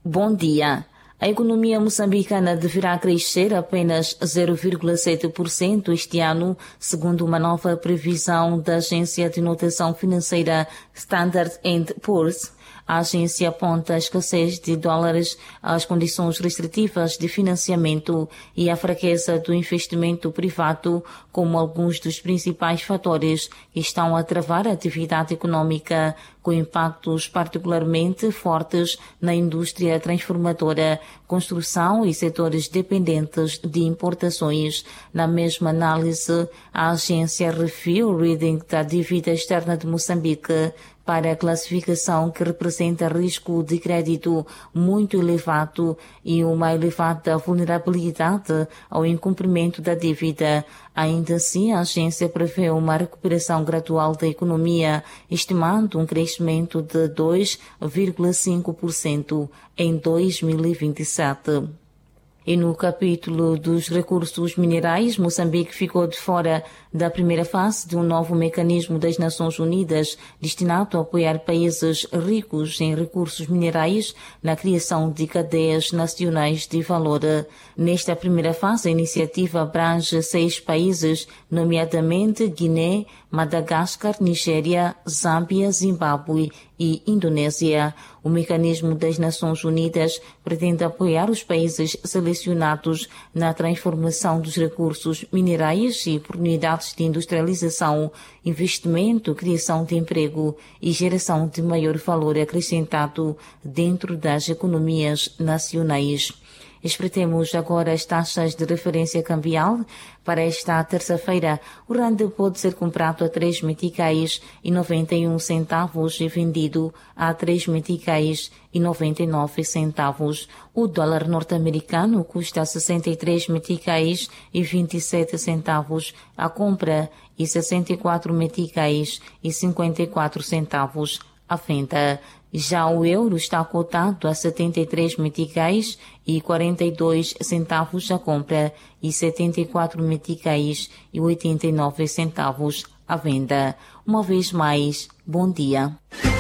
Bom dia. A economia moçambicana deverá crescer apenas 0,7% este ano, segundo uma nova previsão da agência de notação financeira Standard & Poor's. A agência aponta a escassez de dólares, as condições restritivas de financiamento e a fraqueza do investimento privado como alguns dos principais fatores que estão a travar a atividade econômica, com impactos particularmente fortes na indústria transformadora, construção e setores dependentes de importações. Na mesma análise, a agência reviu o reading da dívida externa de Moçambique para a classificação que representa risco de crédito muito elevado e uma elevada vulnerabilidade ao incumprimento da dívida. Ainda assim, a agência prevê uma recuperação gradual da economia, estimando um crescimento de 2,5% em 2027. E no capítulo dos recursos minerais, Moçambique ficou de fora da primeira fase de um novo mecanismo das Nações Unidas destinado a apoiar países ricos em recursos minerais na criação de cadeias nacionais de valor. Nesta primeira fase, a iniciativa abrange 6 países, nomeadamente Guiné, Madagascar, Nigéria, Zâmbia, Zimbábue e Indonésia. O mecanismo das Nações Unidas pretende apoiar os países selecionados na transformação dos recursos minerais e oportunidades de industrialização, investimento, criação de emprego e geração de maior valor acrescentado dentro das economias nacionais. Espreitemos agora as taxas de referência cambial. Para esta terça-feira, o rand pode ser comprado a 3 meticais e 91 centavos e vendido a 3 meticais e 99 centavos. O dólar norte-americano custa 63 meticais e 27 centavos a compra e 64 meticais e 54 centavos a venda. Já o euro está cotado a 73 meticais e 42 centavos a compra e 74 meticais e 89 centavos a venda. Uma vez mais, bom dia.